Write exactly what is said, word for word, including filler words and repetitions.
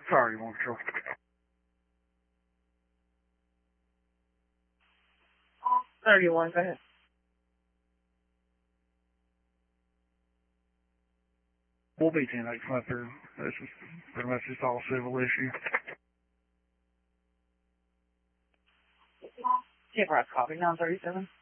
Sorry, one control. thirty-one, go ahead. We'll be ten eight five through. This is pretty much just all civil issue. Ten Rock, copy, nine thirty-seven.